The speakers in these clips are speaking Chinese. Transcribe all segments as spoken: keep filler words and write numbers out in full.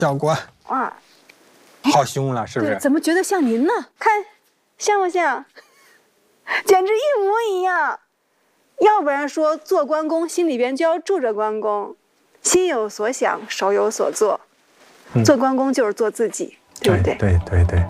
教官， 啊， 好凶了，是不是？ 怎么觉得像您呢？看，像不像？简直一模一样。要不然说做关公心里边就要住着关公，心有所想，手有所做。嗯、做关公就是做自己，对不对？ 对对对对。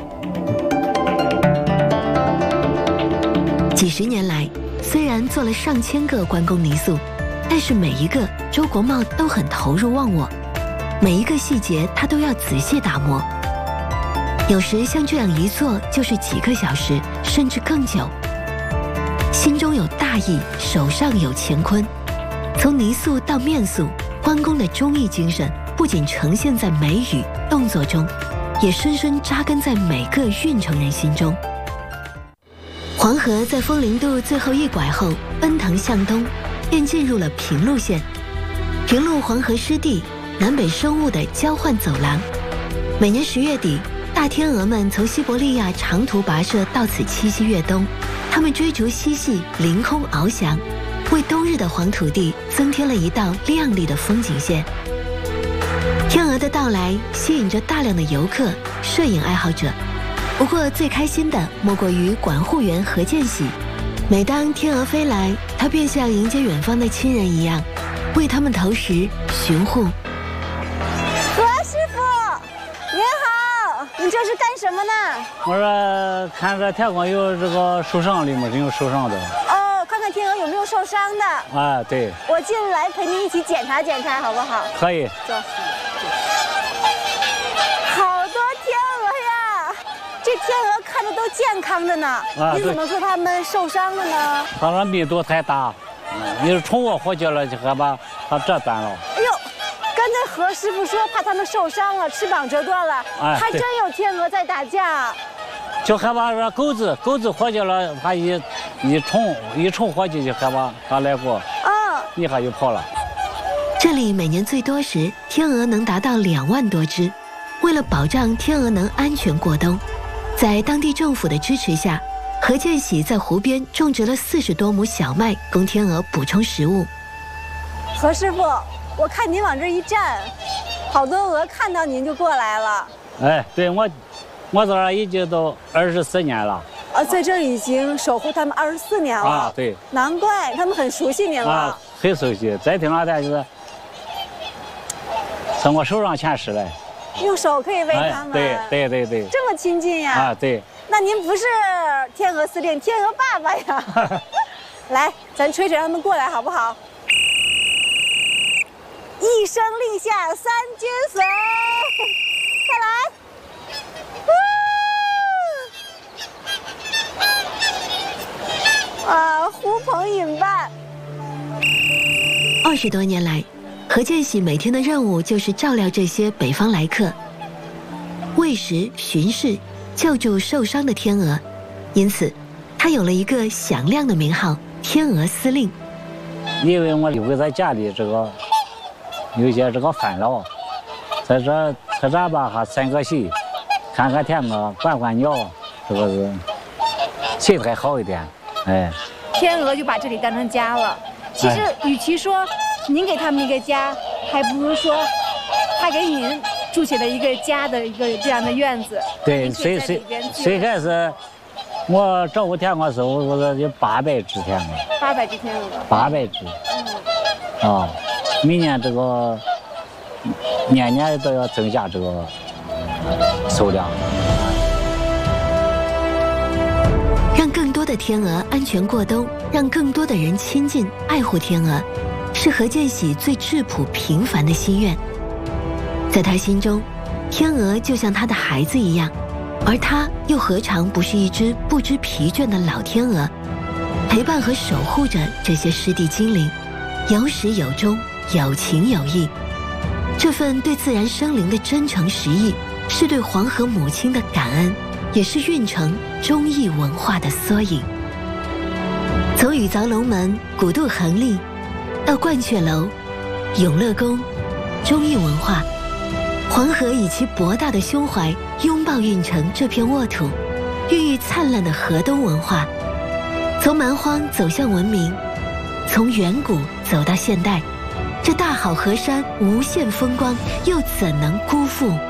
几十年来，虽然做了上千个关公泥塑，但是每一个周国茂都很投入忘我，每一个细节他都要仔细打磨。有时像这样一做就是几个小时，甚至更久。心中有大义，手上有乾坤。从泥塑到面塑，关公的忠义精神不仅呈现在眉宇动作中，也深深扎根在每个运城人心中。黄河在丰陵渡最后一拐后奔腾向东，便进入了平陆县。平陆黄河湿地，南北生物的交换走廊。每年十月底，大天鹅们从西伯利亚长途跋涉到此栖息越冬，它们追逐嬉戏，凌空翱翔，为冬日的黄土地增添了一道亮丽的风景线。天鹅的到来吸引着大量的游客、摄影爱好者。不过最开心的莫过于管护员何建喜。每当天鹅飞来，他便像迎接远方的亲人一样，为他们投食、巡护。 何师傅，您好，你这是干什么呢？ 我说看着天鹅有这个受伤的吗？真有受伤的。 哦，看看天鹅有没有受伤的。 啊，对。 我进来陪您一起检查检查，好不好？ 可以。 走。好多天鹅呀！这天鹅看着都健康着呢，啊、你怎么说它们受伤了呢？ 它那密度太大，你是宠物活结了，就害怕它折断了。 哎呦，刚才何师傅说怕它们受伤了，翅膀折断了，哎、还真有天鹅在打架。 就害怕这狗子，狗子活结了，它一一冲一冲活结就害怕它来过，嗯，一下就跑了。 这里每年最多时，天鹅能达到两万多只。为了保障天鹅能安全过冬，在当地政府的支持下，何建喜在湖边种植了四十多亩小麦，供天鹅补充食物。 何师傅，我看您往这一站，好多鹅看到您就过来了。 哎，对我，我在这已经都二十四年了。 啊，在这已经守护他们二十四年了。 啊，对。 难怪他们很熟悉您了。 啊，很熟悉。再听了他就是从我手上牵食来。 用手可以喂它们， 哎、对对对对， 这么亲近呀！ 啊，对。 那您不是天鹅司令，天鹅爸爸呀？来，咱吹吹让他们过来好不好？一声令下，三军随，快来！啊，呼朋引伴。 二十多年来，何建喜每天的任务就是照料这些北方来客，喂食、巡视、救助受伤的天鹅，因此他有了一个响亮的名号——天鹅司令。 因为我留在家里这个有一些这个烦恼，在这在这吧还散个心，看看天鹅，观观鸟，这个是心态好一点。哎， 天鹅就把这里当成家了。其实与其说您给他们一个家，还不如说他给您筑起了一个家的一个这样的院子。 对，最最最开始我照顾天鹅的时候，我说有八百只天鹅。 八百只天鹅。 八百只。嗯。啊，明年这个年年都要增加这个数量。 让更多的天鹅安全过冬，让更多的人亲近爱护天鹅，是何建喜最质朴平凡的心愿。在他心中，天鹅就像他的孩子一样，而他又何尝不是一只不知疲倦的老天鹅，陪伴和守护着这些湿地精灵，有始有终，有情有义。这份对自然生灵的真诚实意，是对黄河母亲的感恩，也是运城忠义文化的缩影。从雨凿龙门、古渡横立到鹳雀楼、永乐宫，忠义文化，黄河以其博大的胸怀拥抱运城这片沃土，孕育灿烂的河东文化。从蛮荒走向文明，从远古走到现代， 这大好河山无限风光，又怎能辜负